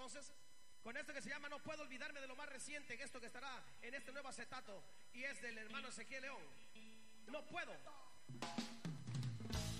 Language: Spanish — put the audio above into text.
entonces con esto que se llama No Puedo Olvidarme de lo Más Reciente, esto que estará en este nuevo acetato y es del hermano Ezequiel León. No puedo.